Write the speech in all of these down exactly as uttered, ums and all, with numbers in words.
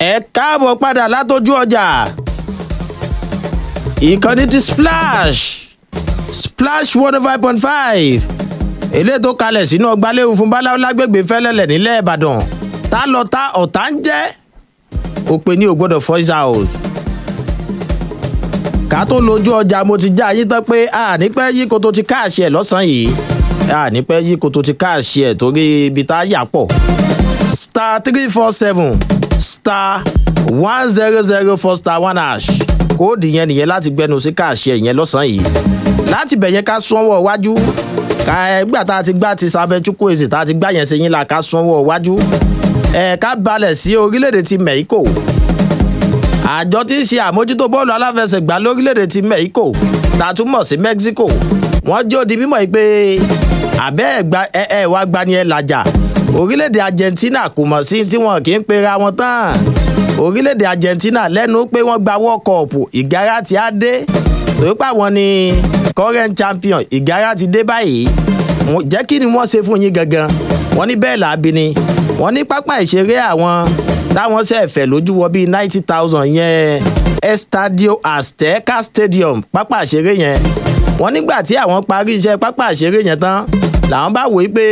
ẹ káàbọ̀ padà látọjú ọjà ìkànnì ti splash splash one oh five point five eléyìí tó kalẹ̀ sínú ọgbàléwu fún báláwo lágbègbè fẹ́lẹ́lẹ̀ nílẹ̀ ìbàdàn tá lọ tá ọ̀tá ń jẹ́ òpè ní ògbọ́dọ̀ voice house ká tó lójú ọjà mo ti já yín tán pé a ní pẹ́ yí koto ti káàṣì ẹ̀ lọ́sàn-án yìí a ní pẹ́ yí koto ti káàṣì ẹ̀ torí ibi tá a yà pọ̀ star three four seven star one zero zero four star one hash kóòdù yẹn nìyẹn láti gbẹnu sí káàṣì ẹ̀ yẹn lọ́sàn-án yìí láti bẹ̀yẹn ká súnwọ́ wájú ká ẹgbà tá a ti gbá ti sábẹ́ chukwueze tá a ti gbá yẹn sí yín la ká súnwọ́ wájú ẹ̀ ká balẹ̀ sí orílẹ̀-èdè ti Mexico àjọ tí ń ṣe àmójútó bọ́ọ̀lù aláfẹsẹ̀gbá lórílẹ̀‐èdè ti Mexico tá a tún mọ̀ sí Mexico wọ́n jó di mímọ̀ yìí pé àbẹ́ ẹ̀gbá ẹ̀ ẹ̀ wá gbani ẹ̀ làjà orílẹ̀‐èdè Argentina kò mọ̀ sí tí wọn kì í pera wọn tán orílẹ̀‐èdè Argentina lẹ́nu pé wọ́n gba World Cup ìgárá tí á dé torí pé àwọn ni current champion ìgárá ti dé báyìí jẹ́ kí ni wọ́n ṣe fún yín gangan wọ́n ní bẹ́ẹ̀ làábi ni wọ́n ní pápá ìṣeré àwọn táwọn ṣe fẹ́ lójú wọ bíi ninety thousand yẹn Estadio Azteca Stadium pápá ìṣeré yẹn wọ́n nígbà tí àwọn parí iṣẹ́ pápá ìṣeré yẹn tán làwọn bá wòó pé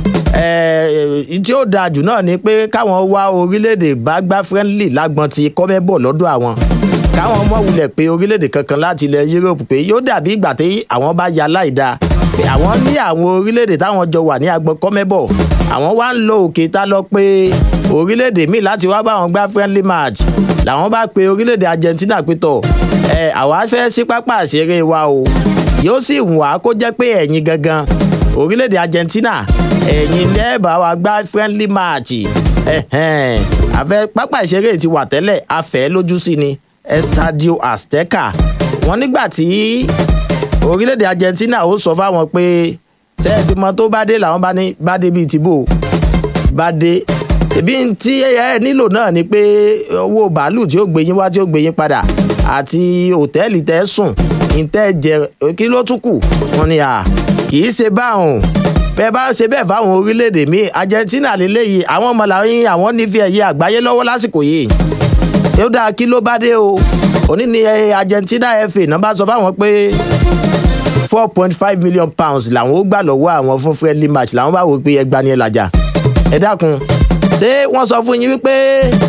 tí ó dáa jù náà ni pé káwọn wá orílẹ̀-èdè bá gbá friendly lágbọn ti kọ́mẹ́bọ̀ lọ́dọ̀ àwọn káwọn mọ̀ wulẹ̀ pé orílẹ̀-èdè kankan láti ilẹ̀ Europe pé yóò dàbí ìgbà tí àwọn bá ya láìda pé àwọn ní àwọn orílẹ̀-èdè táwọn jọ wà ní agbọn kọ́mẹ́bọ̀ àwọn wá ń lo òkè tá lọ pé orílẹ̀-èdè míì láti wá bá wọn gbá friendly match làwọn bá pe orílẹ̀-èdè Argentina pé tọ̀ ẹ àwa fẹ́ sí pápá àṣeré wa o yóò sì wù wá kó jẹ́ pé ẹ̀yin gangan orílẹ̀-èdè Argentina ẹ̀yin lẹ́ẹ̀bà wa gbá friendly match ẹ̀hẹ́n àfẹ́ pápá ìṣeré ti wà tẹ́lẹ̀ afẹ́ lójú sí ni Estadio Azteca wọ́n nígbà tí orílẹ̀-èdè Argentina ó sọ fáwọn pé ṣé ti mọ tó bá dé làwọn bá ní bá dé bíi tìbò bá dé ebi tí ẹ nílò náà ni pé owó bàálù tí ó gbé yín wá tí ó gbé yín padà àti hòtẹ́ẹ̀lì tẹ́ sùn ìtẹ́ jẹ kí ló tún kù wọ́n ní à kì í ṣe báwọn bẹ́ẹ̀ bá ṣe bẹ́ẹ̀ fáwọn orílẹ̀-èdè míì Argentina lélẹ́yìí àwọn ọmọ làwọn àwọn nífẹ̀ẹ́ ẹ̀yẹ àgbáyé lọ́wọ́ lásìkò yìí ó dáa kí ló bá dé o òní ni Argentina F A náà bá sọ fáwọn pé four point five million pounds làwọn ó gbà lọ́wọ́ àwọn fún friendly match làwọn bá wò pé ẹgbàá ni ẹ làjà ẹ dákun ṣé wọ́n sọ fún yín wípé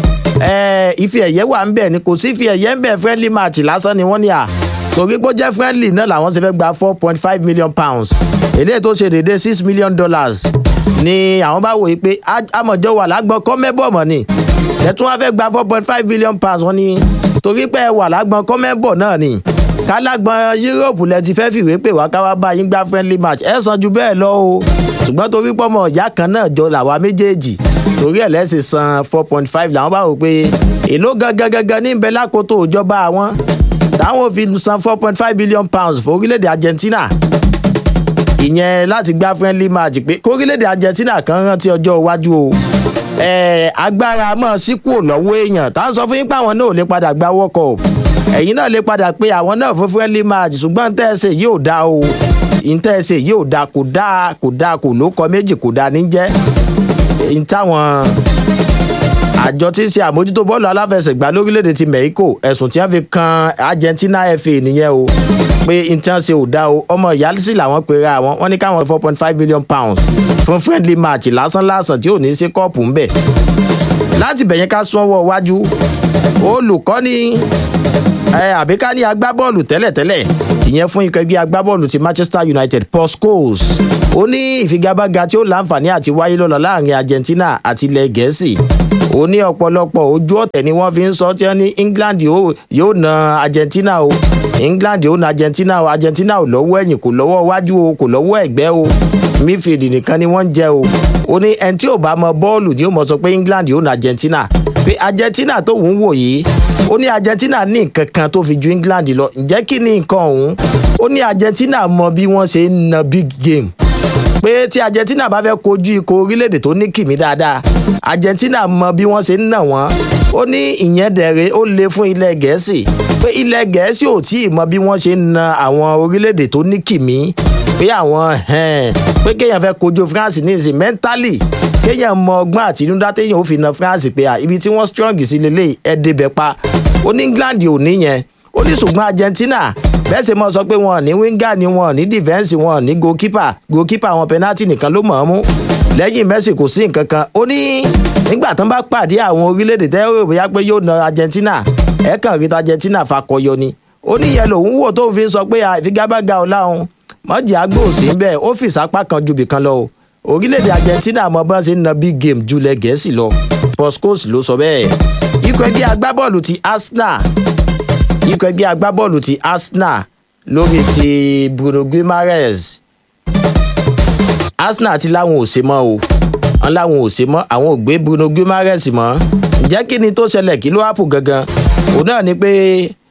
ife ẹ̀yẹ wà ń bẹ̀ ni kò sí ife ẹ̀yẹ ń bẹ̀ friendly match lásán ni wọ́n ní à torí pé ó jẹ́ friendly náà làwọn ṣe fẹ́ gba four point five million pounds èdè tó ṣe dédé six million dollars ni àwọn bá wò yí pé àmọ̀jọ wà lágbọ́n kọ́mẹ́bọ̀ mọ̀ ni ẹ̀tún wá fẹ́ gba four point five million pounds wọ́n ní torí pé wà lágbọ́n kọ́mẹ́bọ̀ náà ni kálágbọ́n Europe lẹ ti fẹ́ fìwé pè wá káwá bá yín gbá friendly match ẹ̀ san ju bẹ́ẹ̀ lọ o ṣùgbọ́n torí pọ́mọ ìyá kan náà jọ làwa méjèèjì torí ẹ̀ lẹ́sìn san four point five làwọn bá wò pé èló gangan gangan ní ìbẹ̀ lákòótó ìjọba àwọn táwọn fi san four point five billion pounds fún orílẹ̀-èdè Argentina ìyẹn láti gbá friendly match pé kórílẹ̀-èdè Argentina kan rántí ọjọ́ iwájú o agbára mọ̀ sí kúrò lọ́wọ́ èèyàn tá à ń sọ fún yín pé àwọn náà ò lè padà gba World Cup ẹ̀yin náà lè padà pé àwọn náà fún friendly match ṣùgbọ́n tẹ́ẹ̀sẹ̀ yìí ò dáa o ìtẹ́ẹ̀sẹ̀ yìí ò dáa kò dáa kò dáa kò ló kọ méjì kò dáa ní jẹ́ ìtàwọn àjọ tí ń ṣe àmójútó bọ́ọ̀lù aláfẹsẹ̀gbá lórílẹ̀‐èdè ti Mexico ẹ̀sùn tí wọ́n fi kan Argentina F A nìyẹn o pé ìtàn ṣe ò dá o ọmọ ìyá sí làwọn pera àwọn wọ́n ní káwọn four point five million pounds fún friendly match lásán lásán tí ò ní sí kọ́ọ̀pù ńbẹ̀ láti bẹ̀yẹn ká súnwọ́ wájú olùkọ́ni àbíká ní agbábọ́ọ̀lù tẹ́lẹ̀tẹ́lẹ̀ ìyẹn fún ikọ̀ ẹgbẹ́ agbábọ́ọ̀lù ti Manchester United Paul Scholes ó ní ìfigagbága tí ó láǹfààní àti wáyé lọ́la láàrin Argentina àti ilẹ̀ Gẹ̀ẹ́sì ó ní ọ̀pọ̀lọpọ̀ ojú ọ̀tẹ̀ ni wọ́n fi ń sọ tí wọ́n ní England yóò na Argentina o England yóò na Argentina o Argentina ò lọ́wọ́ ẹ̀yìn kò lọ́wọ́ iwájú o kò lọ́wọ́ ẹ̀gbẹ́ o midfield nìkan ni wọ́n ń jẹ o ó ní ẹni tí ò bá mọ bọ́ọ̀lù ni ó mọ̀ sọ pé England yóò na Argentina pé Argentina tó ń wò yìí ó ní Argentina ní nǹkan kan tó fi ju England lọ ǹjẹ́ kí ni nǹkan ọ̀hún ó ní Argentina mọ bí wọ́n ṣe ń na big game pé tí Argentina bá fẹ́ kojú ikọ̀ orílẹ̀-èdè tó ní kìmí dáadáa Argentina mọ bí wọ́n ṣe ń nà wọ́n ó ní ìyẹn dẹ̀rẹ̀ ó le fún ilẹ̀ Gẹ̀ẹ́sì pé ilẹ̀ Gẹ̀ẹ́sì ò tí ì mọ bí wọ́n ṣe ń na àwọn orílẹ̀-èdè tó ní kìmí pé àwọn pé kéèyàn fẹ́ kojú France ní ìsìn mentally kéèyàn mọ ọgbọ́n àtinúdá téèyàn ó fi na France pé ibi tí wọ́n strong sí lélẹ̀ ẹ̀ débẹ̀ pa ó ní England ò ní yẹn ó ní ṣùgbọ́n Argentina bẹ́ẹ̀ ṣe mọ́ sọ pé wọn ní winger ni wọn ní defence wọn ní goalkeeper goalkeeper wọn penalty nìkan ló mọ̀ ọ́n mú lẹ́yìn Messi kò sí nǹkan kan ó ní nígbà tán bá pàdé àwọn orílẹ̀-èdè tẹ́wọ́ bóyá pé yóò na Argentina ẹ̀ kàn rí Argentina fakọyọ ni ó ní yẹn lòun wò tó fi sọ pé ìfigagbága ọ̀la òun mọ́jì agbóòsí ń bẹ́ẹ̀ ó fìsápá kan ju bìkan lọ o orílẹ̀-èdè Argentina mọ bọ́n ṣe ń na big game julẹ̀ Gẹ̀ẹ́sì lọ Postecoglou ló sọ bẹ́ẹ̀ ikọ̀ ẹgbẹ́ agbábọ́ọ̀lù ti Arsenal ikọ̀ ẹgbẹ́ agbábọ́ọ̀lù ti Arsenal lórí ti Bruno Guimaraes Arsenal ti láwọn ò ṣe mọ́ o wọn láwọn ò ṣe mọ́ àwọn ò gbé Bruno Guimaraes mọ́ ǹjẹ́ kí ni tó ṣẹlẹ̀ kí ló hàpù gangan òun náà ni pé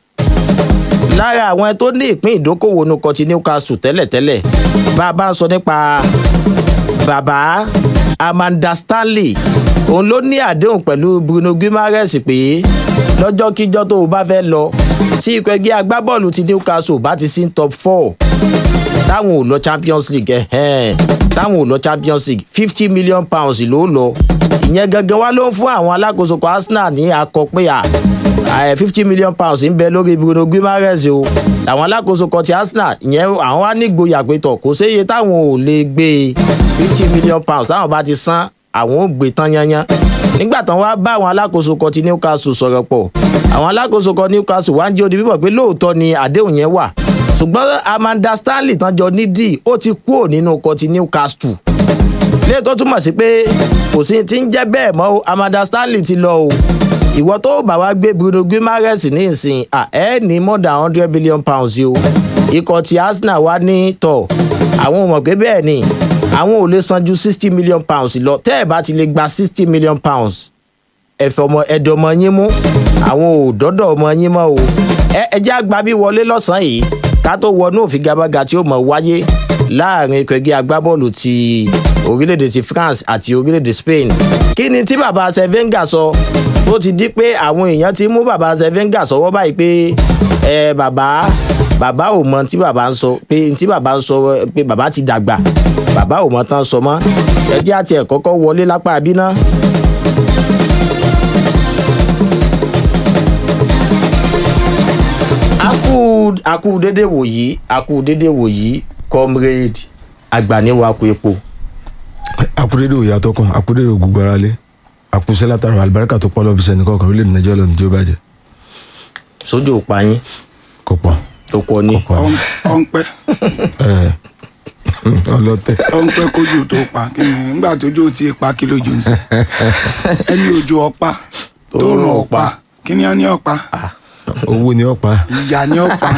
lára àwọn tó ní ìpín ìdókòwò nukọ ti Newcastle tẹ́lẹ̀tẹ́lẹ̀ bá a bá ń sọ nípa bàbá Amanda Stanley òun ló ní àdéhùn pẹ̀lú Bruno Guimaraes pé lọ́jọ́kíjọ́ tó o bá fẹ́ lọ tí ikọ̀ ẹgbẹ́ agbábọ́ọ̀lù ti Newcastle bá ti sí top four táwọn ò lọ Champions League ẹ̀hẹ́n táwọn ò lọ Champions League fifty million pounds ló lọ ìyẹn gangan wá ló ń fún àwọn alákòóso kan Arsenal ní akọ pé à fifty million pounds ń bẹ lórí Bruno Guimaraes o àwọn alákòóso kan ti Arsenal ìyẹn àwọn wá nígboyà pé tọ̀ kò séye táwọn ò lè gbé fifty million pounds táwọn bá ti san àwọn ò gbé tán yányán nígbà tán wá bá àwọn alákòóso kan ti Newcastle sọ̀rọ̀ pọ̀ àwọn alákòóso kan Newcastle wá ń jẹ́ odi bíbọ̀ pé lóòótọ́ ni àdéhùn yẹn wà ṣùgbọ́n Amanda Stanley tán jọ nídìí ó ti kúrò nínú kan ti Newcastle léè tó túmọ̀ sí pé kò sí ti ń jẹ́ bẹ́ẹ̀ mọ́ o Amanda Stanley ti lọ o ìwọ tó bá wá gbé Bruno Guimaraes ní ìsìn ẹ ní more than hundred billion pounds o ikọ̀ ti Arsenal wá ní tọ̀ àwọn ò mọ̀ pé bẹ́ẹ̀ ni àwọn ò lè san ju sixty million pounds lọ tẹ́ ẹ̀ bá ti lè gba sixty million pounds ẹ̀fẹ̀ ọmọ ẹ̀dọ̀ ọmọ yín mú àwọn ò dọ́dọ̀ ọmọ yín mọ́ o ẹ ẹ jẹ́ àgbà bí wọlé lọ́sàn-án yìí ká tó wọnú òfigagbága tí ó mọ̀ wáyé láàrin ikọ̀ ẹgbẹ́ agbábọ́ọ̀lù ti orílẹ̀-èdè ti France àti orílẹ̀-èdè Spain kí ni tí bàbá Wenger sọ tó ti di pé àwọn èèyàn ti mú bàbá Wenger sọ́wọ́ báyìí pé ẹ bàbá bàbá ò mọ tí bàbá ń sọ pé tí bàbá ń sọ pé bàbá ti dàgbà bàbá ò mọ tán sọ mọ́ ẹ jẹ́ àti ẹ̀ kọ́kọ́ wọlé lápá àbínà. akú akú dédé wòyí akú dédé wòyí comrade agbaniwako epo. akú dédé wòyí atọ́kùn akú dédé gbogbo ara lé àkúṣe látara àlùbáríkà tó pọ̀ lọ́fíìsì ẹnì kọ̀ọ̀kan orílẹ̀-èdè Nàìjíríà lọ́nà tí ó bàjẹ́. sójú ò pa yín. kò pọ̀. ó kọ ní. ọ̀npẹ́. ọlọ́tẹ̀. ọ̀npẹ́ kójú tó pa kí ni nígbà tójú ti pa kí lójú ń sè. ẹni ojú ọ̀pá tó ràn ọ̀pá kí ni a ní ọ̀pá. owó ni ọ̀pá. ìyá ni ọ̀pá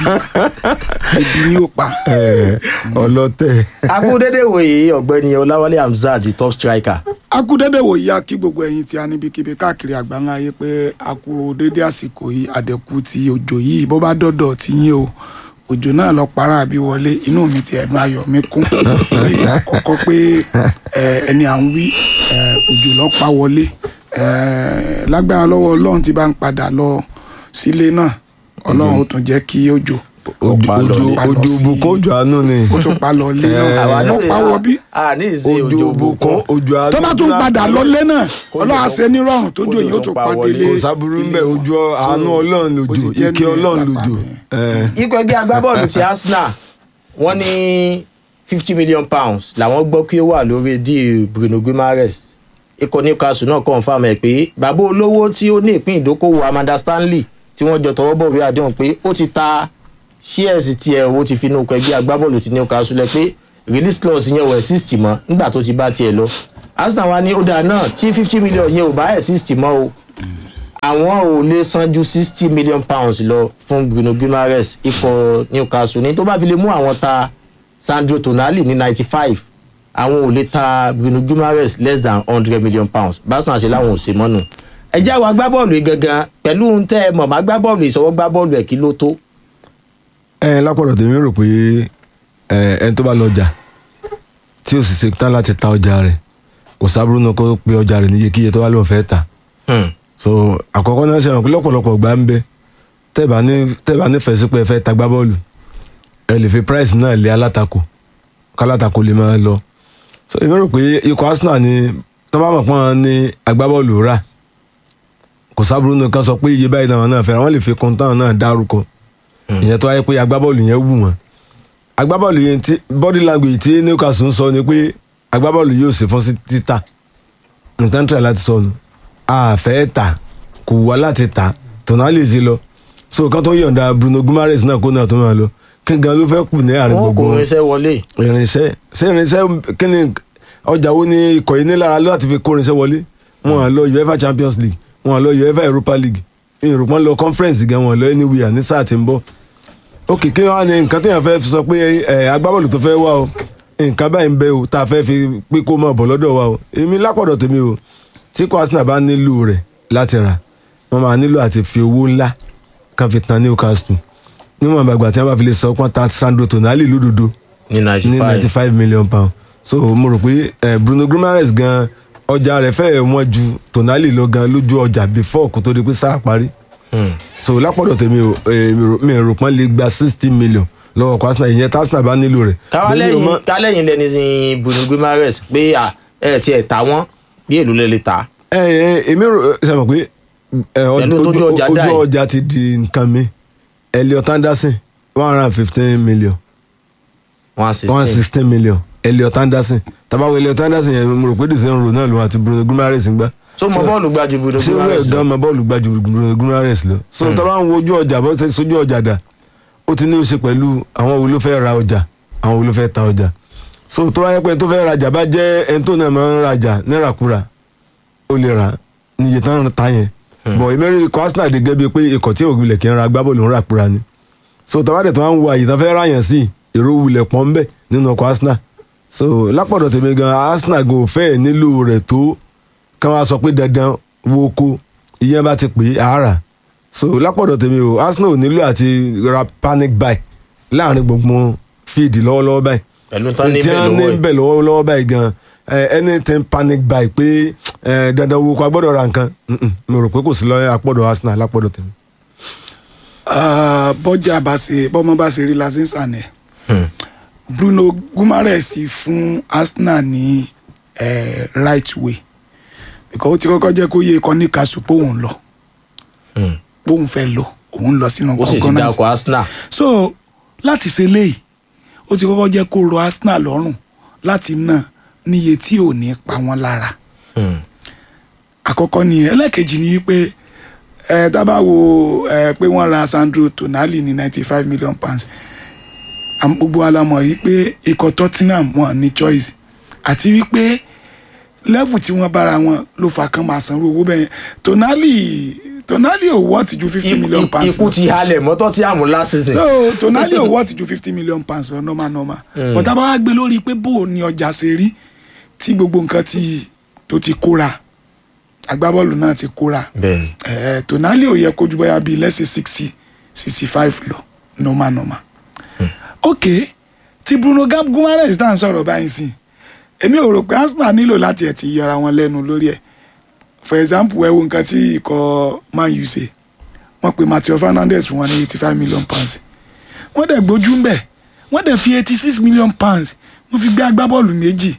ebi ebi ni ọ̀pá. ọlọ́tẹ̀. akúndédé wòye ọ̀gbẹ́ni Ọláwálé Hamzat the top striker. akúndédé wòye a kí gbogbo ẹ̀yin tí a níbikíbi káàkiri àgbáńlá yé pé akúndédé àsìkò yìí àdẹ̀kù ti òjò yìí bó bá dọ̀dọ̀ tí yín o òjò náà lọ para àbí wọlé inú mi ti ẹ̀dùn ayọ̀ mi kún kọ́kọ́ pé ẹni à ń wí òjò lọ pa wọlé lágbára lọ́wọ́ Ọlọ́run tí bá ń padà lọ sílé náà Ọlọ́run ó tún jẹ́ kí òjò ojú ojú bùkún ojú àánú ni. ó tún pa lọ lé náà àwọn pa wọ bí. ojú bùkún ojú àánú. tó bá tún padà lọ lé náà Ọlọ́run á ṣe nírọ̀rùn tójú yìí ó tún padà lé. kò sábúrú ń bẹ ojú àánú Ọlọ́run lójú ìkẹ́ Ọlọ́run lójú. ikọ̀ ẹgbẹ́ agbábọ́ọ̀lù ti Arsenal wọ́n ní fifty million pounds làwọn gbọ́ pé ó wà lórí di Bruno Guimaraes ikọ̀ Newcastle náà confirm ẹ̀ pé bàbá olówó tí ó ní ìpín ìdókòwò Amanda Stanley tí wọ́n jọ tọwọ́ bọ̀ wí àdéhùn pé ó ti ta shares tiẹ̀ owó ti fi inú ọkọ̀ ẹgbẹ́ agbábọ́ọ̀lù ti Newcastle lẹ pé release clause yẹn ò exist mọ́ nígbà tó ti bá tiẹ̀ lọ Arsenal wa ní ó dáa náà tí fifty million yẹn ò bá exist mọ́ o àwọn ò lè san ju sixty million pounds lọ fún Bruno Guimaraes ikọ̀ Newcastle ní tó bá fi lè mú àwọn ta Sandro Tonali ní ninety five àwọn ò lè ta Bruno Guimaraes less than hundred million pounds báṣọ àṣẹ láwọn ò ṣe mọ́nù ẹ jẹ́ àwọn agbábọ́ọ̀lù yìí gangan pẹ̀lú ń tẹ́ ẹ mọ̀ má agbábọ́ọ̀lù ìṣọwọ́ gbábọ́ọ̀lù ẹ̀ kí ló tó. ẹ lápọ̀dọ̀ tèmi rò pé ẹni tó bá lọ ọjà tí ó sì ṣe tán láti ta ọjà rẹ̀ kò sábúrú náà kó pe ọjà rẹ̀ níye kíye tó wá lóun fẹ́ tà. so àkọ́kọ́ náà ṣe hàn pé lọ́pọ̀lọpọ̀ gbà ń bẹ tẹ́ẹ̀bà nífẹ̀ẹ́ sí pé ẹ fẹ́ ta gbá bọ́ọ̀lù ẹ lè fi price náà lé alátakò kálátakò lè máa lọ. so èmi rò pé ikọ̀ Arsenal ni tó bá mọ̀ pọ́n ní agbábọ́ọ̀lù rà kò sábúrú nù kan sọ pé iye báyìí náà náà fẹ́ràn wọ́n lè fi kún táwọn náà dárúkọ ìyẹn tó wáyé pé agbábọ́ọ̀lù yẹn wù wọ́n agbábọ́ọ̀lù yẹn tí body language tí Newcastle ń sọ ni pé agbábọ́ọ̀lù yóò ṣe fún sí títà nǹkan tí a láti sọnù àfẹ́ tà kò wá láti tà Tonali ti lọ so kan tó yọ̀ǹda Bruno Guimaraes náà kó náà tó máa lọ kí gan ló fẹ́ kù ní àárín wọn gbogbo kò irinṣẹ́ wọlé. irinṣẹ́ ṣé irinṣẹ́ kí ni ọjà wo ni ikọ̀ yìí nílára láti fi kó irinṣẹ́ wọlé wọn à lọ UEFA Champions League wọn à lọ UEFA Europa League ìrùpọ̀n lọ conference gan wọn lọ anywhere ní sáà tí ń bọ̀ ok kí wọn á ní nǹkan téèyàn fẹ́ sọ pé ẹ agbábọ́ọ̀lù tó fẹ́ wá o nǹkan báyìí ń bẹ o tá a fẹ́ fi pé kó máa bọ̀ lọ́dọ̀ wa o èmi lápọ̀dọ̀ tèmi o tí kò Arsenal bá nílò rẹ̀ láti rà wọ́n máa nílò àti fi owó ńlá kan fi tan Newcastle níwọ̀n àgbàgbà tí wọ́n bá fi lè sọ pọ́n ta Sandro Tonali lódodo ní ninety five million pound so mo rò pé eh, Bruno Guimaraes gan ọjà rẹ̀ fẹ́ẹ̀ wọ́n ju Tonali lọ gan lójú ọjà before kó tó di pé sáà parí so lápọ̀dọ̀ tèmi o mi rò pọ́n lè gba sixty million lọ́wọ́ kó Arsenal ìyẹn tí Arsenal bá nílò rẹ̀. kálẹ̀yìn lẹni sin Bruno Guimaraes pé ẹ tiẹ̀ ta wọ́n bí èlò lè lè ta. ẹ ẹ èmi rò ṣe mọ̀ pé ojú ọjà ti di nǹkan mi Elliot Anderson one hundred and fifteen million one hundred sixteen million Elliot Anderson tabawo Elliot Anderson yẹn mo rò pé dìsẹ́ ń ro náà ló àti Bruno Guimaraes ń gbá. so mo bọ́ọ̀lù gbájú Bruno Guimaraes lọ. ṣé wẹ́ẹ̀ dán mo bọ́ọ̀lù gbájú Bruno Guimaraes lọ. so tọ́ba ń wo ojú ọjà bó ṣe sojú ọjà dà ó ti ní í ṣe pẹ̀lú àwọn wo ló fẹ́ ra ọjà àwọn wo ló fẹ́ ta ọjà. so tó wáyé pé tó fẹ́ rajà bá jẹ́ ẹni tó náà máa ń rajà nírakúra ó lè rà níye tán ta yẹn. bọ̀ ìmẹ́rin ikọ̀ Arsenal dé gẹ́gẹ́ bíi pé ikọ̀ tí ògùnlẹ̀ kí ń ra agbábọ́ọ̀lù ń ràkúra ni. so tọ́ba dẹ̀ tó wá ń wo àyè tán fẹ́ ráyàn sí èrò wulẹ̀ pọ̀ ń bẹ̀ nínú ọkọ̀ Arsenal. so lápọ̀dọ̀ tèmi gan Arsenal gan ò fẹ́ nílò rẹ̀ tó kán wá sọ pé dandan wo ko ìyẹn bá ti pè é àárà. so lápọ̀dọ̀ tèmi o Arsenal ò nílò àti ra panic buy láàrin gbogbo fíìdì lọ́wọ́lọ́wọ́ báyìí. pẹ̀lú tán níbẹ̀ lọ́wọ́lọ́wọ́ báyìí gan anything panic buy pé dandan wo ko agbọ́dọ̀ ra nǹkan mi rò pé kò sí lọ́yẹ̀ àpọ̀dọ̀ Arsenal lápọ̀dọ̀ tèmi. bọ́jà bá ṣe bọ́mọ bá ṣe rí la ṣe ń sàn ẹ̀ Bruno Guimaraes fún Arsenal ní right way because ó ti kọ́kọ́ jẹ́ kó yé ikọ̀ ní kaṣù pé òun lọ pé òun fẹ́ lọ òun lọ sínú ó sì ti dákọ̀ Arsenal. so láti ṣe léyìí ó ti kọ́kọ́ jẹ́ kó rọ Arsenal lọ́rùn láti ná níye tí ò ní pa wọ́n lára. àkọ́kọ́ ni ẹlẹ́kejì ni pé ẹ dábàá wo ẹ pé wọ́n ra Sandro Tonali ní ninety five million pounds gbogbo alamọ̀ yìí pé ikọ̀ Tottenham wọn ní choice àti wípé level tí wọ́n bára wọn ló fa kán máa sanwó owó bẹ́ẹ̀ Tonali Tonali ò wọ́ọ̀tì ju fifty million pounds. ikú ti halẹ̀ mọ́tọ́ tí àmú last season. so Tonali ò wọ́ọ̀tì ju fifty million pounds lọ normal normal. Mm. but abá wá gbé lórí pé bó o ní ọjà ṣe rí tí gbogbo nǹkan ti tó ti kóra agbábọ́ọ̀lù náà ti kóra. bẹ́ẹ̀ni. ẹ Tonali ò yẹ kójú bóyá bíi lẹ́sìn sixty sixty five lọ normal normal. Mm. ok tí Bruno Guimaraes dá ń sọ̀rọ̀ báyìí sí èmi ò rò pé Arsenal nílò láti ẹ̀ ti yọra wọn lẹ́nu lórí ẹ̀ for example ẹ wo nǹkan tí ikọ̀ Man U ṣe wọ́n pe Matheus Fernandes fún wọn ní eighty five million pounds wọ́n dẹ̀ gbójú ń bẹ̀ wọ́n dẹ̀ fi eighty six million pounds wọ́n fi gbé agbábọ́ọ̀lù méjì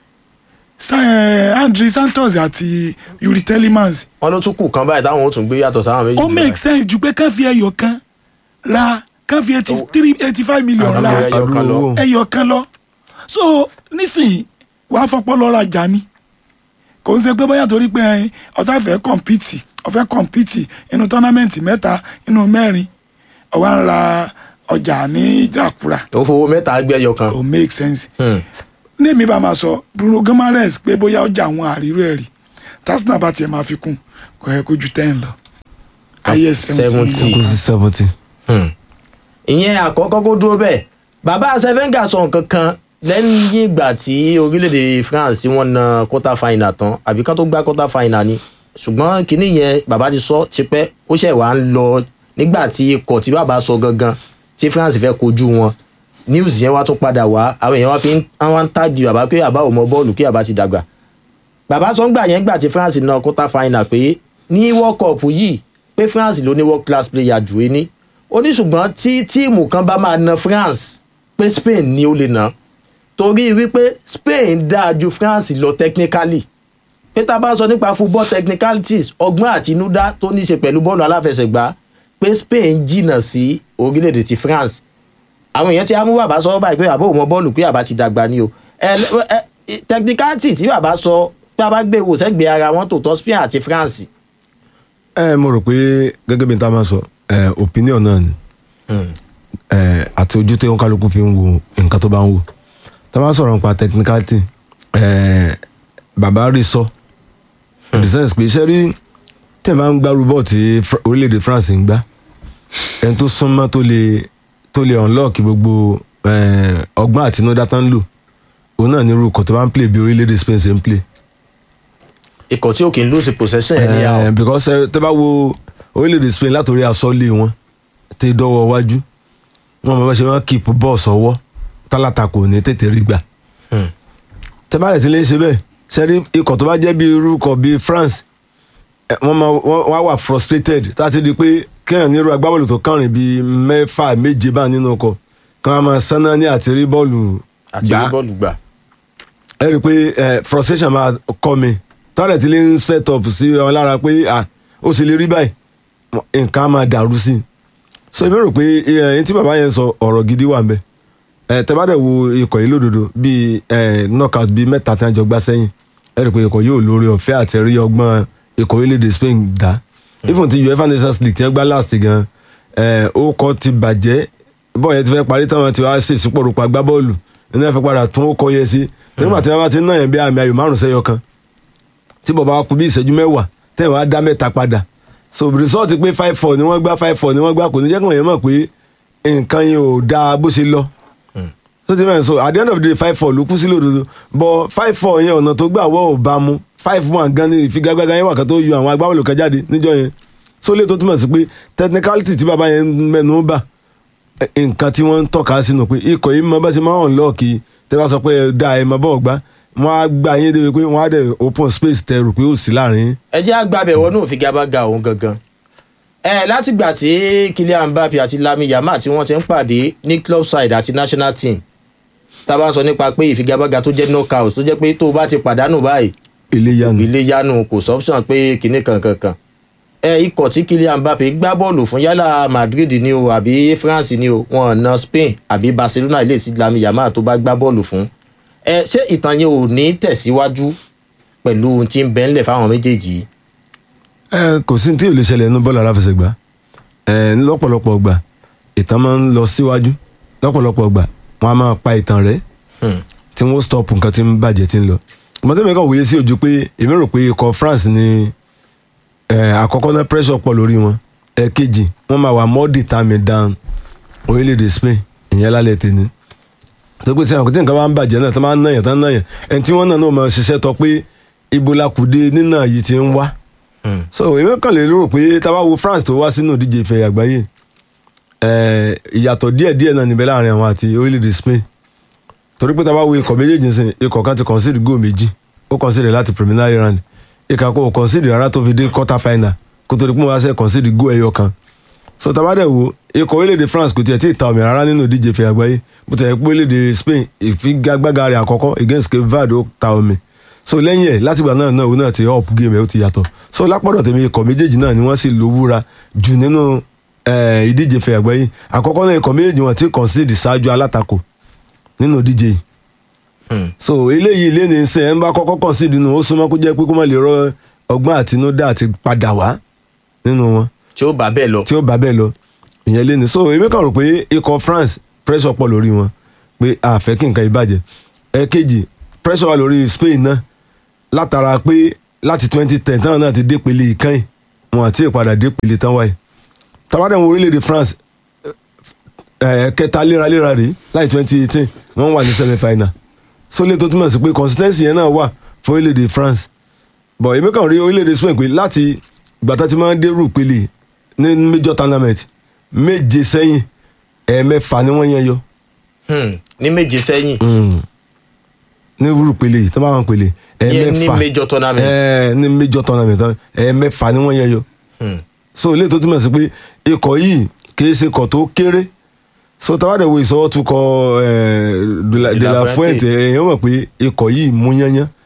Andre Santos àti Yuri Telemans. wọ́n ló tún kù kan báyìí táwọn ò tún gbé yàtọ̀ sáwọn méjì. ó make sense ju pé kán fi ẹyọ kan ra kán fi eighty three eighty five million ra ẹyọ kan lọ so nísìnyí wàá fọpọ́ lọ́ra jà ni kò ń ṣe pé bóyá torí pé ọ̀sán fẹ́ kọ̀mpìtì ọ̀fẹ́ kọ̀mpìtì inú tọ́námẹ́ǹtì mẹ́ta inú mẹ́rin ọ̀wá ń ra ọjà ní ìjàkúra. ó fowó mẹ́ta gbé ẹyọ kan. ó make sense. ní èmi bá máa sọ Bruno Guimaraes pé bóyá ọjà àwọn àríró ẹ̀ rí tásínà bá tiẹ̀ máa fi kún kò yẹ kó ju ten lọ. ayé seventy. kò sí seventy. ìyẹn àkọ́kọ́ kó dúró bẹ́ẹ̀ bàbá Sevenga sọ nǹkan kan lẹ́yìn ìgbà tí orílẹ̀-èdè France wọ́n na quarter final tán àbí kán tó gbá quarter final ni ṣùgbọ́n kínní yẹn bàbá ti sọ tipẹ́ ó ṣẹ̀ wá ń lọ nígbà tí ikọ̀ tí bàbá sọ gangan tí France fẹ́ kojú wọn news yẹn wá tún padà wá àwọn èèyàn wá fi ń tàgì bàbá pé bàbá ò mọ bọ́ọ̀lù kí bàbá ti dàgbà bàbá sọ ń gbà yẹn gbà tí France na quarter final pé ní World Cup yìí pé France ló ní world class player jù é ní ó ní ṣùgbọ́n tí tíìmù kan bá máa na France pé Spain ni ó lè ná torí wípé Spain dáa ju France lọ technically pé tá a bá sọ nípa football technicalities ọgbọ́n àtinúdá tó ní í ṣe pẹ̀lú bọ́ọ̀lù aláfẹsẹ̀gbá pé Spain jìnnà sí orílẹ̀-èdè ti France àwọn èèyàn ti á mú bàbá sọ báyìí pé bàbá òun mọ bọ́ọ̀lù pé bàbá ti dàgbà ni o technicality tí bàbá sọ pé bàbá gbé wò sẹ́gbẹ̀ẹ́ ara wọn tó tọ́ Spain àti France. ẹ mo rò pé gẹ́gẹ́ bí n ta máa sọ opinion náà ni àti ojú tí kálukú fi ń wo nǹkan tó bá ń wò tá a máa sọ̀rọ̀ nípa technicality bàbá rí sọ in the sense pé iṣẹ́ rí tẹ̀ máa ń gbárù bọ́ọ̀ tí orílẹ̀-èdè France ń gbá ẹni tó súnmọ́ tó lè tó lè unlock gbogbo ọgbọ́n àtinúdá tán ń lò òun náà ní irú ikọ̀ tó bá ń play bí orílẹ̀-èdè Spain ṣe ń play. ikọ̀ tí ò kì í lose possession ẹ̀ ní àwọn. because tẹ́ bá wo orílẹ̀-èdè Spain látòrí asọ́lé wọn tẹ́ dọ́wọ́ wájú wọn mọ̀ bá ṣe máa keep ball sọ́wọ́ tálátakò ní tètè rí gbà. tẹ́ bá rẹ̀ ti lè ṣe bẹ́ẹ̀ sẹ́rí ikọ̀ tó bá jẹ́ bí irú ikọ̀ bí France wọ́n máa wá wà frustrated tá a ti di pé kéèyàn ní irú agbábọ́ọ̀lù tó kàrin bíi mẹ́fà méje bá nínú ọkọ̀ kí wọ́n máa sáná ní àti rí bọ́ọ̀lù àti rí bọ́ọ̀lù gbà. ẹ rí i pé frustration máa kọ́ mi tọ́lẹ̀ tí lè ń set up sí ọ lára pé ó sì lè rí báyìí nǹkan á máa dàrú sí i. so èmi rò pé ẹni tí bàbá yẹn sọ ọ̀rọ̀ gidi wà ń bẹ tẹ́ bá dẹ̀ wo ikọ̀ yìí lódodo bíi knockout bíi mẹ́ta tí wọ́n jọ gbá sẹ́yìn ẹ rí i pé ikọ̀ yóò lórí ọ̀fẹ́ àti rí ọgbọ́n ikọ̀ orílẹ̀-èdè Spain dá even ti UEFA Nations League tí wọ́n gbá last gan ó kọ́ ti bàjẹ́ bọ́ọ̀ yẹn ti fẹ́ parí táwọn ti wá ṣe ìsúpọ̀rọ̀pọ̀ agbábọ́ọ̀lù ẹni wọ́n fẹ́ padà tún ó kọ́ yẹ sí nígbà tí wọ́n bá ti ń náà yẹn bí àmì ayò márùn sẹ́yọ kan tí bọ̀bá wa kú bí ìṣẹ́jú mẹ́wàá tẹ́ wọ́n á dá mẹ́ta padà so result pé five four ni wọ́n gbá five four ni wọ́n gbá kò ní jẹ́ kí wọ́n yẹn mọ̀ pé nǹkan yẹn ò dáa bó ṣe lọ so ti mẹ́rin so at the end of the day five four ló kú sí lòdòdó but five four yẹn ọ̀nà tó gbà wọ́ ò bá mu five one gan ni ìfigagbága yẹn wà kan tó yọ àwọn agbábọ́ọ̀lù kan jáde níjọ́ yẹn so lè tó túmọ̀ sí pé technicality tí bàbá yẹn mẹ́nu bà nǹkan tí wọ́n ń tọ́ka sínú pé ikọ̀ yìí mọ bá ṣe máa ń lọ́ọ̀kì tẹ́ bá sọ pé da ẹ̀ mọ bọ́ọ̀ gbá wọ́n á gbà yín débi pé wọ́n á dẹ̀ open space tẹ́ rò pé ó sì láàrin. ẹ jẹ́ àgbàbẹ̀ wọnú ìfigagbága òun gangan ẹ látìgbà tí Kylian Mbappe àti Lamine Yamal tí wọ́n ti ń pàdé ní club side àti national team tá a bá ń sọ nípa pé ìfigagbága tó jẹ́ knockout tó jẹ́ pé tó o bá ti pàdánù báyìí iléyanu iléyanu kò sọ́pṣàn pé kinní kankankan ẹ ikọ̀ tí Kylian Mbappe gbá bọ́ọ̀lù fún yálà Madrid ni o àbí France ni o wọn na Spain àbí Barcelona ilé tí Lamine Yamal tó bá gbá bọ́ọ̀lù fún ẹ ṣé ìtàn yẹn ò ní tẹ̀síwájú pẹ̀lú ohun tí ń bẹ ńlẹ̀ fáwọn méjèèjì yìí. ẹ kò sí tí ò lè ṣẹlẹ̀ nínú bọ́ọ̀lù aláfẹsẹ̀gbá ẹ lọ́pọ̀lọpọ̀ gbà ìtàn máa ń lọ síwájú lọ́pọ̀lọpọ̀ gbà wọ́n á máa pa ìtàn rẹ̀ tí wọ́n stop nǹkan tí ń bàjẹ́ tí ń lọ ọmọdé mi kàn wòye sí ojú pé èmi rò pé ikọ̀ France ni àkọ́kọ́ náà pressure pọ̀ lórí wọn ẹ̀ẹ̀kejì wọ́n máa wà more determined than orílẹ̀-èdè Spain ìyẹn lálẹ́ tèmi tó pé sí àwọn kò tí nǹkan bá ń bàjẹ́ náà tó máa ń náyàn tó ń náyàn ẹni tí wọ́n náà náà máa ṣiṣẹ́ tọ́ pé ibo la kùdé nínà yìí ti ń wá so èmi kàn lè lérò pé tá a bá wo France tó wá sínú ìdíje ìfẹ́ àgbáyé ìyàtọ̀ díẹ̀díẹ̀ náà níbẹ̀ láàrin àwọn àti orílẹ̀-èdè Spain torí pé tá a bá wo ikọ̀ méjèèjì sìn ikọ̀ kan ti concede goal méjì ó concede láti preliminary round ikọ̀ kò concede rárá tó fi dé quarter final kó tó di pé wọ́n wá sẹ́ concede goal ẹyọ kan so tá a bá dẹ̀ wo ikọ̀ orílẹ̀-èdè France kò tiẹ̀ tí ì ta omi rárá nínú ìdíje ìfẹ́ àgbáyé bó tẹ̀ pé orílẹ̀-èdè Spain ìfigagbága rẹ̀ àkọ́kọ́ against Cape Verde ó ta omi so lẹ́yìn ẹ̀ látìgbà náà náà òun náà ti up game ẹ̀ ó ti yàtọ̀ so lápọ̀dọ̀ tèmi ikọ̀ méjèèjì náà ni wọ́n sì lò wúra jù nínú ìdíje ìfẹ́ àgbáyé àkọ́kọ́ náà ikọ̀ méjèèjì wọn ti concede ṣáájú alátakò nínú ìdíje yìí so eléyìí ilé ní sẹ ẹ ń bá kọ́kọ́ concede nínú ó súnmọ́ kó jẹ́ pé kó má lè rọ ọgbọ́n àtinúdá àti padà wá nínú wọn tí ó bá bẹ́ẹ̀ lọ tí ó bá bẹ́ẹ̀ lọ ìyẹn lé ní so èmi kàn rò pé ikọ̀ France pressure pọ̀ lórí wọn pé a fẹ́ kí nǹkan ìbàjẹ́ ẹ̀kejì pressure wà lórí Spain náà látara pé láti twenty ten táwọn náà ti dépele ìkànnì wọn àti ìpadà dépele tán wáyé tàbádàn orílẹ̀-èdè France kẹta léraléra rèé láì twenty eighteen wọ́n wà ní semi final so lè tó túmọ̀ sí pé consistency yẹn náà wà fún orílẹ̀-èdè France but èmi kàn rí orílẹ̀-èdè Spain pé láti gbàtà tí máa ń dérú ìpele ní major tournament méje sẹ́yìn ẹ̀ẹ̀mẹ́fà ni wọ́n yẹn yọ. ní méje sẹ́yìn. ní irú ìpele yìí tó máa ń pele ẹ̀ẹ̀mẹ́fà ní major tournament. ẹ̀ẹ́ ní major tournament ẹ̀ẹ̀mẹ́fà ni wọ́n yẹn yọ. so lè tó túmọ̀ sí pé ikọ̀ yìí kì í ṣe ikọ̀ tó kéré so tabade wo ìsọwọ́ tún kọ De La Fuente èèyàn mọ̀ pé ikọ̀ yìí mú yányán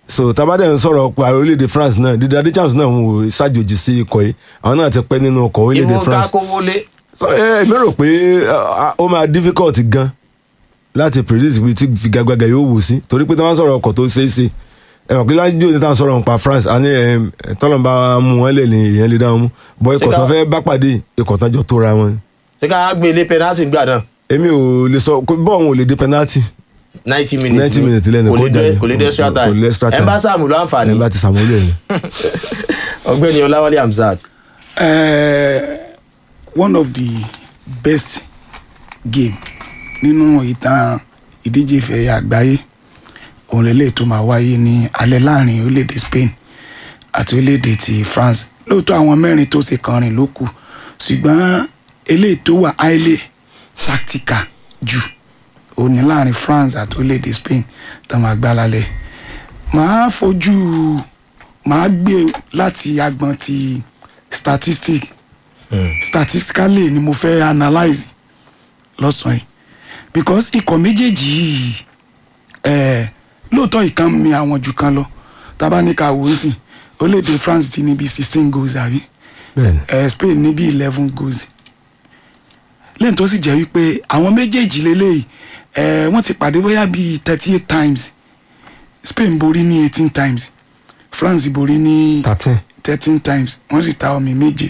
so tabadẹ ń sọ̀rọ̀ pa orílẹ̀-èdè France náà Didier Deschamps náà ń wò ṣàjòjì sí ikọ̀ yìí àwọn náà ti pẹ́ nínú ọkọ̀ orílẹ̀-èdè ìwọ ká France kówó lé. so ẹ mi rò pé ah, ó máa difficult gan láti predict ibi tí figagbága yóò wò sí torí pé tí wọ́n sọ̀rọ̀ ọkọ̀ tó ṣeé ṣe ẹ mọ̀ pé lájú ní táwọn sọ̀rọ̀ nípa France àní tọ́lọ̀ bá mú wọn lè ní èèyàn lè dá wọn mú bọ́ ikọ̀ tán fẹ́ bá pàdé ikọ̀ tán jọ tóra wọn. ṣé ká gbé ilé penalty gbà náà. èmi ò lè sọ bọ́ọ̀ wọn ò lè dé penalty ninety minutes ninety minutes lẹ́nu kò lè dé kò lè dé extra kò lè extra time time. ẹ bá sàmúlò àǹfààní. ẹ bá ti sàmúlò yẹn. ọ̀gbẹ́ni Ọláwálé Hamzat. Uh, one of the best game nínú ìtàn ìdíje ìfẹ̀yà àgbáyé òun lélẹ̀ tó máa wáyé ní alẹ́ láàrin orílẹ̀-èdè Spain àti orílẹ̀-èdè ti France lóòótọ́ àwọn mẹ́rin tó ṣe kànrin ló kù ṣùgbọ́n eléyìí tó wà highly tactical jù òun ní láàrin France àti orílẹ̀-èdè Spain tó máa gbá lálẹ́ màá fojú màá gbé láti agbọn ti statistic hmm. statistically ni mo fẹ́ analyse lọ́sàn-án yìí because ikọ̀ méjèèjì yìí eh, lóòótọ́ ìkan mi àwọn jù kan lọ tábà ní ká wò ó sìn orílẹ̀-èdè France ti ní bí sixteen goals àbí eh, Spain ní bí eleven goals lẹ́yìn tó sì jẹ́ wípé àwọn méjèèjì lélẹ́yìí eh, wọ́n ti pàdé bóyá bíi thirty eight times Spain borí ní eighteen times France borí ní thirteen times wọ́n sì ta omi méje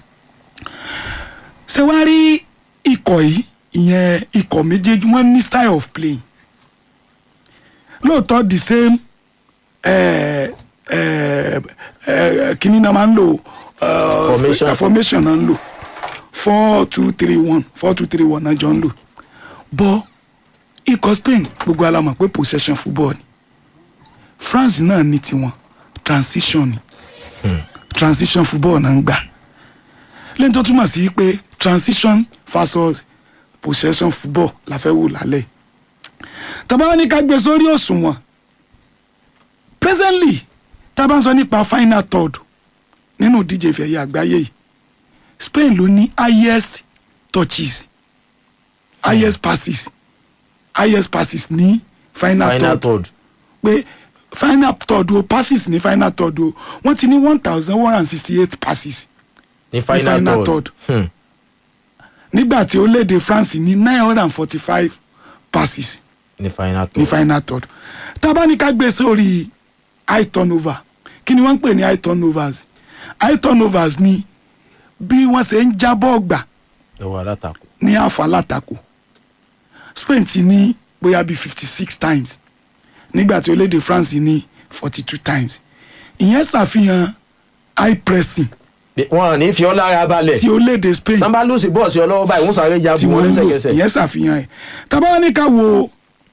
ṣé wàá rí ikọ̀ yìí ìyẹn ikọ̀ méjèèjì wọ́n ní style of playing lóòótọ́ the same eh, eh, eh, kíní náà máa ń lò uh, formation formation náà ń lò four two three one four two three one náà jọ ń lò bọ́ ikọ̀ Spain gbogbo ala mọ̀ pé possession football ni France náà ní tiwọn transition ni hmm. transition football náà ń gbà lẹ́yìn tó túmọ̀ sí pé transition versus possession football la fẹ́ wò lálẹ́ tàbá ní ká gbé sórí òṣùwọ̀n presently tàbá ń sọ nípa final third nínú ìdíje ìfẹ̀yẹ àgbáyé yìí Spain ló ní highest touches highest passes highest passes ní final, final third pé final third o passes ní final third o wọ́n ti ní one thousand one hundred sixty eight passes ní final, final third hmm. nígbà tí orílẹ̀-èdè France ní nine hundred forty five passes ní final third ní final third tábà ní ká gbé sórí high turnover kí ni wọ́n ń pè ní high turnovers high turnovers ni bí wọ́n ṣe ń jábọ́ ọgbà ní àfà látakò Spain ti ní bóyá bíi fifty six times nígbà tí orílẹ̀-èdè France ní forty two times ìyẹn ṣàfihàn high pressing wọn ní fi ọ lára balẹ̀ tí orílẹ̀-èdè Spain tán bá lùsì bọ́ọ̀sì ọlọ́wọ́ báyìí wọ́n sáré ya bu wọn lẹ́sẹ̀kẹsẹ̀ ìyẹn ṣàfihàn ẹ̀ tábà ní ká wo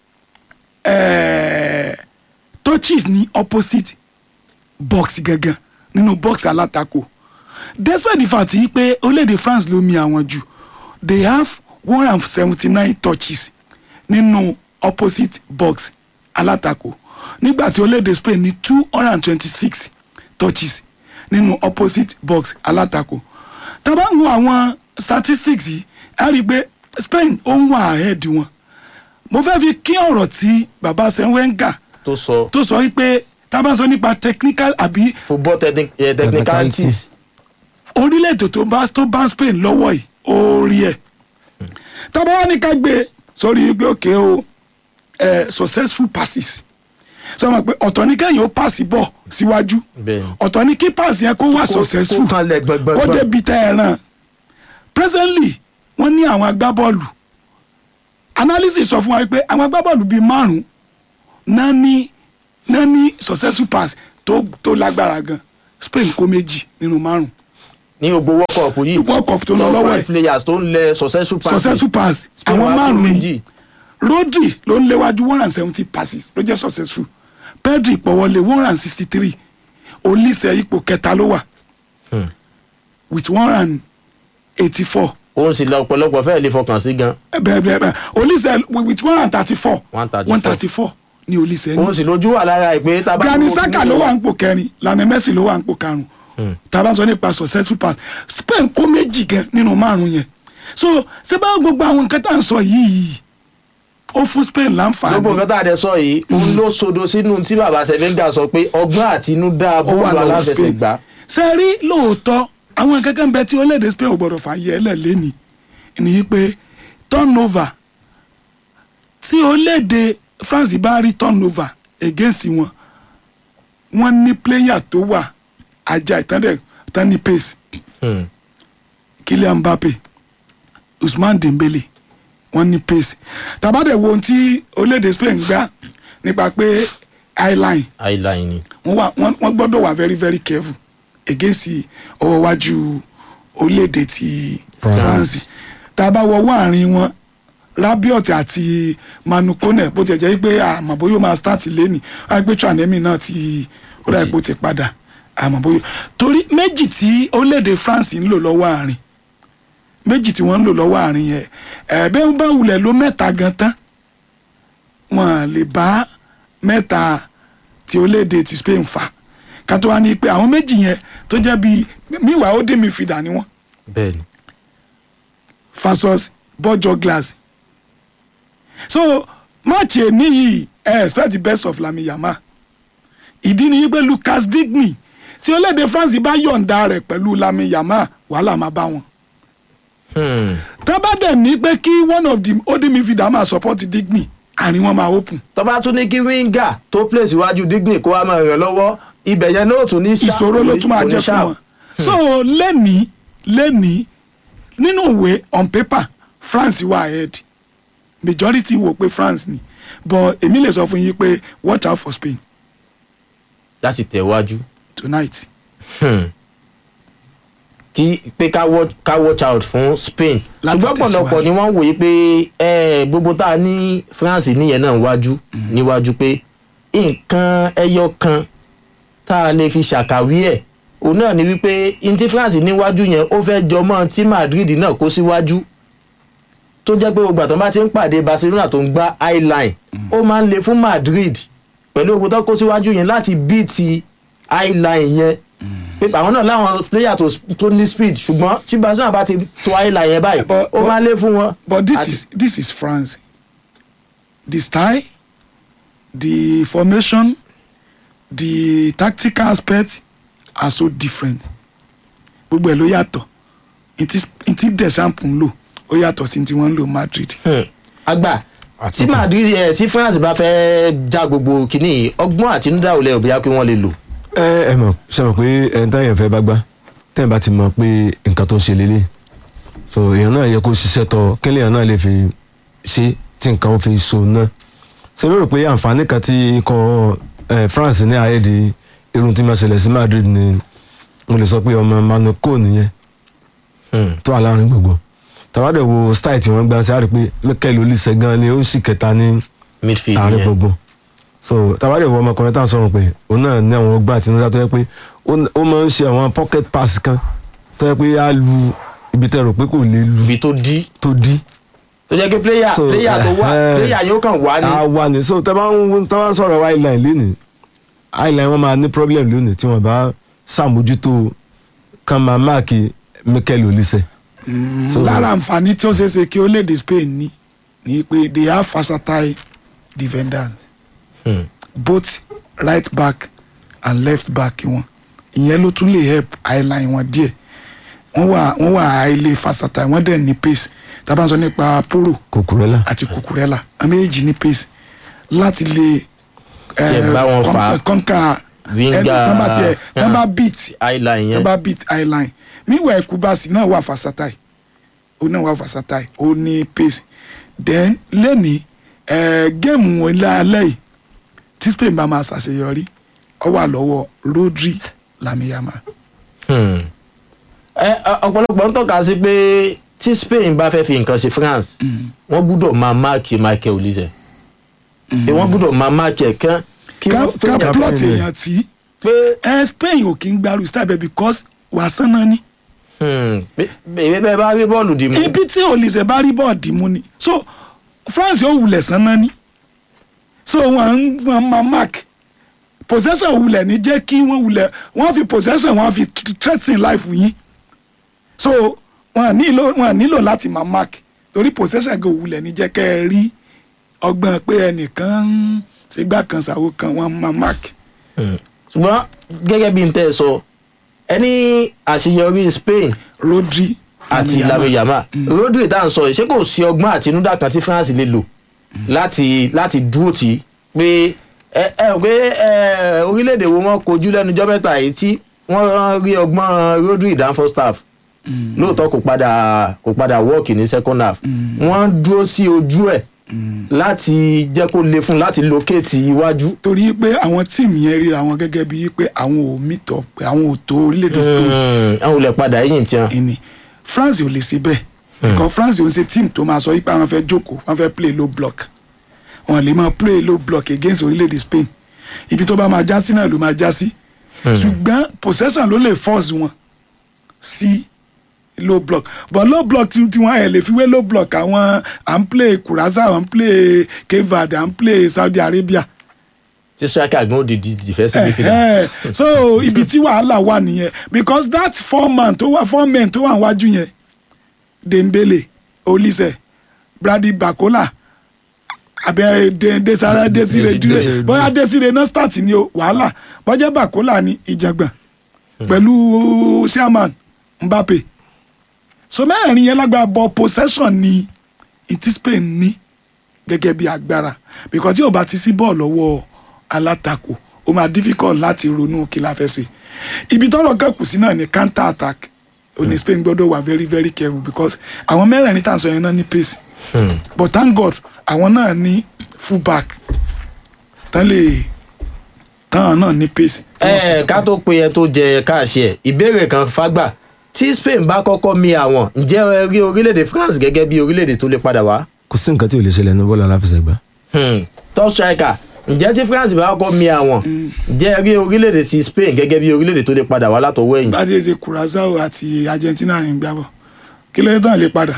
eh, touches ní opposite box gangan nínú box alátakò despite the fact yìí pé orílẹ̀-èdè France ló mi àwọn jù they have one hundred seventy nine touches nínú opposite box alátakò nígbà tí orílẹ̀-èdè Spain ní two hundred twenty six touches nínú opposite box alátakò tá bá ń wo àwọn statistics yìí a rí i pé Spain ó ń wà ahead wọn mo fẹ́ fi kí ọ̀rọ̀ tí baba Arsene Wenger tó sọ tó sọ wípé tá a bá sọ nípa technical àbí football technic, eh, technicalities orílẹ̀-èdè tó bá tó bá Spain lọ́wọ́ yìí ó rí ẹ̀ tá a bá wá ní ká gbé sórí pé òkè o successful passes sọ ma pé ọ̀tọ̀ ní kẹ́yìn ó pàṣì bọ̀ síwájú ọ̀tọ̀ ní kí pàṣì yẹn kó wà successful kó débi tẹ́ ẹ ràn presently wọ́n ní àwọn agbábọ́ọ̀lù analysis sọ fún wa pé àwọn agbábọ́ọ̀lù bíi márùn-ún náà ní náà ní successful pass tó tó lágbára gan Spain kó méjì nínú márùn. ní gbogbo world cup yìí world cup tó lọ lọ́wọ́ ẹ̀ players tó ń lẹ successful pass successful pass àwọn márùn ni Rodri ló ń léwájú one hundred seventy passes ló jẹ́ successful Pedri pọ̀wọ́lé one hundred sixty three Olise ipò kẹta ló wà hmm. with one hundred eighty four. òun sì lọ ọ̀pọ̀lọpọ̀ fẹ́ẹ̀ lè fọkàn sí gan. bẹ́ẹ̀ bẹ́ẹ̀ bẹ́ẹ̀ Olise with one hundred thirty four one thirty four ní Olise ní. òun sì lójú wà lára ìpè tábà. Granit Xhaka ló wà ń pò kẹrin Lionel Messi ló wà ń pò karùn-ún tábà sọ nípa successful pass Spain kó méjì gan nínú márùn yẹn so ṣé báwo gbogbo àwọn nǹkan tá à ń sọ yìí ó fún Spain láǹfààní. gbogbo nǹkan tá a dẹ sọ yìí òun ló sodo sínú tí bàbá Semenga sọ pé ọgbọ́n àtinúdá bọ́ọ̀lù aláfẹsẹ̀gbá. ṣe rí lóòótọ́ àwọn kankan bẹ tí orílẹ̀-èdè Spain ò gbọ́dọ̀ fààyè ẹlẹ̀ lẹ́ni nìyí pé turnover tí orílẹ̀-èdè France bá rí turnover against wọn wọ́n ní player tó wà ajá ìtàndẹ̀ tán ní pace. Hmm. Kylian Mbappe, Ousmane Dembele wọ́n ní pace. Tàbádẹ̀ wo ohun tí orílẹ̀-èdè Spain gbá nípa pé highline highline ni. wọ́n wà wọ́n wọ́n gbọ́dọ̀ wà very very careful against ọwọ́ wájú orílẹ̀-èdè ti France. Tàbá wọ wáàrin wọn Rabiot àti Manu Kone bó ti jẹ́ pé àmọ́ bóyá ó máa start lẹ́nì àgbẹ̀ Tchouaméni náà ti ó dà ipò ti padà àmọ́ bóyá torí méjì tí orílẹ̀-èdè France ń lò lọ́wọ́ àárín méjì tí wọ́n ń lò lọ́wọ́ àárín yẹn ẹ̀ẹ́dẹ́ ń bá wulẹ̀ ló mẹ́ta gan tán wọ́n lè bá mẹ́ta tí orílẹ̀-èdè ti Spain fà ká tó wá ní pé àwọn méjì yẹn tó jẹ́ bíi míwàá ó dé mi fìdá ni wọ́n bẹ́ẹ̀ni. versus Borjo Glass. So match èní yìí ẹ expect the best of Lamine Yamal. Ìdí ni pé Lucas Digne tí orílẹ̀-èdè France bá yọ̀ǹda rẹ̀ pẹ̀lú Lamine Yamal wàhálà máa bá wọn. Hmm. Tá bá dẹ̀ ní pé kí one of the holding midfielder máa support Digne àárín wọn máa open. tó bá tún ní kí wíńgà tó place iwájú Digne kó wá máa ràn lọ́wọ́ ibẹ̀ yẹn náà tún ní ṣá- Ìṣòro ló tún máa kò ní jẹ́ fún ṣá- wọn. So lẹ́ni lẹ́ni nínú ìwé on paper France wà ahead majority wò pé France ni but èmi lè sọ fún yín pé watch out for Spain láti tẹ̀wájú. tonight. Hmm. kí pé ká watch ká watch out fún Spain. Láti ṣùgbọ́n pọ̀lọpọ̀ tẹ̀síwájú. ni wọ́n ń wòye pé eh, gbogbo tá a ní France níyẹn náà wájú níwájú pé nǹkan ẹyọ kan tá a lè fi ṣàkàwé ẹ̀ òun náà ni wípé n tí France níwájú yẹn ó fẹ́ jọmọ́ tí Madrid náà kó síwájú tó jẹ́ pé gbogbo àtọ́ bá ti ń pàdé Barcelona tó ń gbá highline ó máa ń le fún Madrid pẹ̀lú ogun tó kó síwájú yẹn láti bíìtì highline yẹn pé àwọn náà láwọn player tó tó ní speed ṣùgbọ́n tí Barcelona bá ti tó highline yẹn báyìí But- ó but- máa ń le fún wọn. But this Àti- is this is France. The style, the formation, the tactical aspects are so different. Gbogbo ẹ̀ ló yàtọ̀. Ntí Deschamps ń lò ó yàtọ̀ sí ti wọ́n ń lò Madrid. Hmm. àgbà tí Àtúntò. Madrid ẹ tí France bá fẹ́ já gbogbo kínní ọgbọ́n àtinúdá ò lẹ òbí yá pé wọ́n lè lò. ẹ ẹ mọ̀ ṣe mọ̀ pé ẹni táyà fẹ́ bá gbá tẹ́yìn bá ti mọ̀ pé nǹkan tó ń ṣe lélẹ̀ so èèyàn náà yẹ kó ṣiṣẹ́ tọ kílẹ̀ èèyàn náà lè fi ṣe tí nǹkan ó fi so náà ṣe lérò pé àǹfààní kan tí ikọ̀ ẹ, France ní ayé di irun tí máa ṣẹlẹ̀ sí Madrid ni mo lè sọ pé ọmọ Manu Kone nìyẹn Hmm. tó wà láàrin gbogbo tàwádẹ̀ wo style tí wọ́n gbá sí àrí pé Mikel Olise gan ni ó ń sì kẹta ní midfield àárín yẹn. gbogbo so tàbádẹ̀ wo ọmọkùnrin tá à ń sọ̀rọ̀ pé òun náà ní àwọn ọgbà àtinúdá tó yẹ pé ó ó máa ń ṣe àwọn pocket pass kan tó yẹ pé á lu ibi tẹ́ rò pé kò lè lu ibi tó dí tó dí tó jẹ́ pé player So, player tó wà eh, player yóò kàn wá ní. á wà ní so tẹ́ bá ń tẹ́ bá ń sọ̀rọ̀ highline lónìí highline wọn máa ní problem lónìí tí wọ́n bá ṣàmójútó kan máa máàkì Mikel Olise. So- Lára àǹfààní tí ó ṣeé ṣe kí orílẹ̀-èdè Spain ní ni pé they have versatile defenders Hmm. both right back and left back wọn ìyẹn ló tún lè help highline wọn díẹ̀ wọ́n wà wọ́n wà highly versatile wọ́n dẹ̀ ní pace tá a bá ń sọ nípa Poro Cucurella àti Cucurella àwọn méjèèjì ní pace láti lè Tiẹ̀ bá wọn fà á. kọ́ńkà Winger, tán bá tiẹ̀ tán bá beat highline tán yẹn. bá beat highline meanwhile Kubasi náà wà versatile ó náà wà versatile ó ní pace then lẹ́ni géèmù wọn lálẹ́ yìí tí Spain bá máa ṣàṣeyọrí ó wà lọ́wọ́ Rodri Lamine Yamal. Hmm. Ẹ, ọ- ọ̀pọ̀lọpọ̀ ń tọ́ka sí pé tí Spain bá fẹ́ fi nǹkan ṣe France wọ́n gbúdọ̀ máa máàkì Michael Olise pé wọ́n gbúdọ̀ máa máàkì ẹ̀ kán kí ká wọ́n ká fẹ́ plot Japan èèyàn tí pé ẹ Spain ò kí ń gbaru style bẹ́ẹ̀ because wàásán náà ni hmm, pé bẹ́ẹ̀ bẹ́ẹ̀ bá rí bọ́ọ̀lù dì mú. ibi tí Olise bá rí bọ́ọ̀dì mú ni so France yóò wulẹ̀ sán náà ni so wọ́n ń wọ́n máa mark possession wulẹ̀ ní jẹ́ kí wọ́n wulẹ̀ wọ́n fi possession wọ́n fi th- threaten life yín so wọ́n nílò wọ́n nílò láti máa mark torí possession go wulẹ̀ ní jẹ́ kẹ́ ẹ rí ọgbọ́n pé ẹnìkan ń ṣègbà kan ṣàwo kan wọ́n máa mark. ṣùgbọ́n gẹ́gẹ́ bí n tẹ́ ẹ sọ ẹni àṣeyọrí Spain Rodri àti Lamine Yamal Rodri tá à ń sọ yìí ṣé kò sí ọgbọ́n àtinúdá kan tí France lè lò láti láti dúró tì í pé ẹ ẹ pé ẹ orílẹ̀-èdè wo wọ́n kojú lẹ́nujọ́ mẹ́ta yìí tí wọ́n rí ọgbọ́n Rodri dán first half lóòótọ́ kò padà kò padà wọ́ọ̀kì ní second half wọ́n dúró sí ojú ẹ̀ láti jẹ́ kó le fún láti locate iwájú. torí pé àwọn tíìmù yẹn ríra wọn gẹ́gẹ́ bíi pé àwọn ò meet up pé àwọn ò tó orílẹ̀-èdè Spain. àwọn olè padà ẹ̀yìn tí wọn. ìní France ò lè ṣe bẹ́ẹ̀ because France ò ń ṣe tíìmù tó máa sọ wípé àwọn fẹ́ jókòó wọ́n fẹ́ play low block wọn lè máa play low block against orílẹ̀-èdè Spain ibi tó bá máa já sí náà ló máa já sí ṣùgbọ́n possession ló lè force wọn sí low block but low block tí wọ́n ẹ̀ lè fi wé low block àwọn à ń play Curaçao à ń play Cape Verde à ń play Saudi Arabia. tí striker gan di di defensive midfielder. so ibi tí wàhálà wà nìyẹn because that four man tó wà four men tó wà wájú yẹn Dembele Olise Brady Bakola abẹ Desire Desire Dure bóyá Desire náà start ni o wàhálà bọ́jẹ́ Bakola ni ìjàngbọ̀n pẹ̀lú Sherman Mbappe so mẹ́rin yẹn lágbára ball possession ni ìtí Spain ní gẹ́gẹ́ bí agbára because tí o bá ti sí bọ́ọ̀lù lọ́wọ́ alátakò ó máa difficult láti ronú kí la fẹ́ ṣe ibi tọ́rọ̀ kẹ́kù sí náà ni counter attack oní Spain gbọ́dọ̀ wà very very careful because àwọn mẹ́rẹ̀ẹ̀rin tá à ń sọ yẹn náà ní pace but thank God àwọn náà ní full back tán lè tán náà ní pace. ẹ ká tó pe ẹ tó jẹ káàṣì ẹ ìbéèrè kan fágbà tí Spain bá kọ́kọ́ mi àwọn ǹjẹ́ ẹ rí orílẹ̀-èdè France gẹ́gẹ́ bí orílẹ̀-èdè tó lè padà wá. kò sí nǹkan tí ò lè ṣẹlẹ̀ ní bọ́ọ̀lù aláfẹsẹ̀gbá. top striker ǹjẹ́ tí France bá kọ́kọ́ mi àwọn ǹjẹ́ ẹ rí orílẹ̀-èdè ti Spain gẹ́gẹ́ bí orílẹ̀-èdè tó lè padà wá látọwọ́ ẹ̀yìn. bá a ti ṣe Curaçao àti Argentina ní gbàbọ̀ kí ló dé tán lè padà.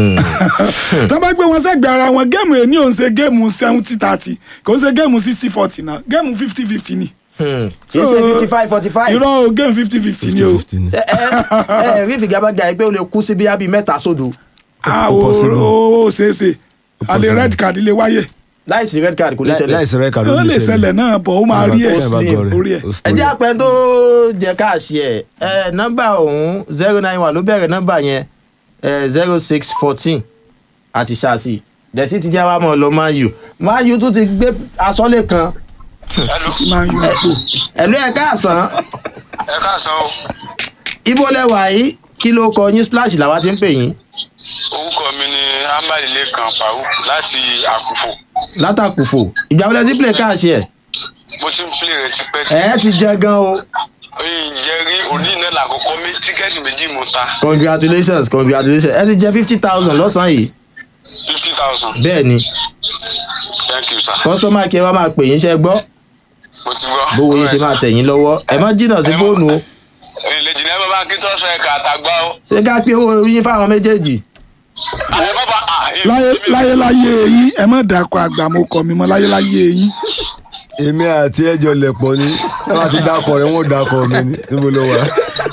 tó bá gbé wọn sẹ́gbẹ̀ẹ́ ara wọn géèmù èní ò ń ṣe géèmù seventy thirty kò ń ṣe géèmù sixty forty náà géèmù fifty fifty ni. kì í ṣe fifty five forty five. irọ́ o géèmù fifty fifty ni o. ẹ ẹ rí ìfigagbága yìí pé o lè kú sí bíi mẹ́ta sódò. a ò ṣeéṣe àlè red card lè wáyé. láìsí red card kò lè ṣẹlẹ̀. láìsí red card ó lè ṣẹlẹ̀ náà bọ̀ ó máa rí ẹ̀ orí ẹ̀. ẹ jẹ́ àpẹ tó jẹ káàṣì ẹ̀ ẹ nọ́mbà ọ̀hún zero nine one ló bẹ̀rẹ̀ nọ́mbà yẹn zero six fourteen àti ṣáàṣì dẹ̀sí ti jẹ́ wá mọ̀ lọ Man U Man U tún ti gbé aṣọ́lé kan. Man U pò. ẹ̀lú ẹ̀ káàsán. ẹ káàsán o. ibo lẹ́wà yìí kí ló kọ yín Splash làwa ti ń pè yín. orúkọ mi ni Amadi Lekan Farouk láti Àkùfò. látàkùfò ìgbà wọlé tí play káàṣì ẹ̀. mo ti ń play rẹ tipẹ́ tí. ẹ ti jẹ gan o. oyin jẹrí òní iná làkọ́kọ́ mi tíkẹ́ẹ̀tì méjì mo ta. congratulations congratulations ẹ ti jẹ fifty thousand lọ́sàn-án yìí. fifty thousand. bẹ́ẹ̀ ni thank you sir. kọ́sọ́mà kí ẹ wá máa pè yín ṣe gbọ́. mo ti gbọ́. bówó yín ṣe máa tẹ̀ yín lọ́wọ́ ẹ má jìnnà sí fóònù o. ilé jìnnà bàbá kí tó sọ ẹ̀ka àtàgbà o. ṣé ká pín owó yín fáwọn méjèèjì. àyè bàbá láyé láyé láyé eyín ẹ má dàkọ àgbà mo kọ mi mọ láyé láyé eyín. èmi àti ẹjọ lẹ̀pọ̀ ni wọn àti dákọ rẹ wọn ò dákọ mi ni níbo ló wà.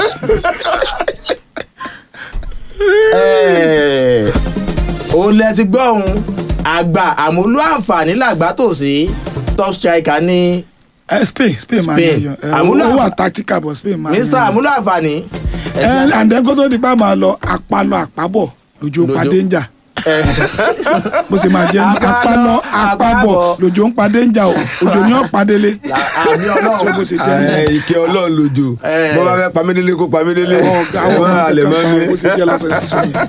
òun lẹ ti gbọ́ òun àgbà àmúlò àǹfààní làgbà tó sí top striker ní Spain Spain máa Spain. yọ Àmúlò ó wà àǹfà- tactical but Spain máa yọ. mr àmúlò àǹfààní. ẹ and then kó tó di pa máa lọ apalọ àpábọ̀ lójú Lójó. padé ń jà bó ṣe máa jẹ apalọ àpábọ̀ lójú ń padé ń jà o òjò ni ó padélé àmì so bó ọlọ́run. ṣe jẹ ní. ẹ ike Ọlọ́run lójú Eh. bó bá fẹ́ pamídélé kó pamídélé àwọn wọn àlẹ mọ mi. bó ṣe jẹ lásán sísọ yẹn.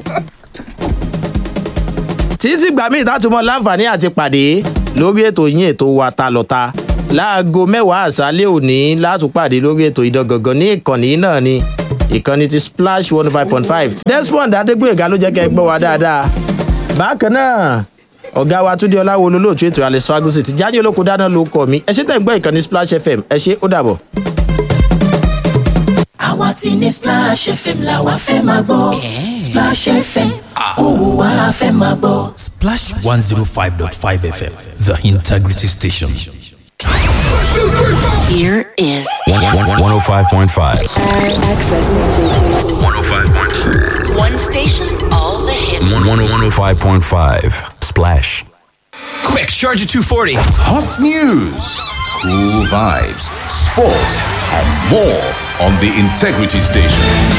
títí gbà míì tátùmọ̀ láǹfààní àti pàdé lórí ètò yín ètò wa ta lọ́ta láago mẹ́wàá àṣálẹ́ òní látùpàdé lórí ètò Idán Gangan ní ìkànnì náà ni ìkànnì ti Splash one five point five Desmond Adégbóyèga ló jẹ́ kẹ́ ẹ gbọ́ wa dáadáa bákan náà ọ̀gá wa Túndé Ọláwo olólùtú ètò Alex Fagusi ti jáde olóko dáná ló kọ mi ẹ ṣé tẹ̀ ń gbọ́ ìkànnì Splash F M ẹ ṣé ó dàbọ̀. àwa tí ní Splash F M la wa fẹ́ máa gbọ́ Splash F M òun wa fẹ́ máa gbọ́. Splash one oh five point five F M, the integrity station. Here is one oh five point five. accessing one oh five point five. one station, all the hits. one oh five point five. Splash. Quick, charge at two forty. Hot news, cool vibes, sports, and more on the Integrity Station.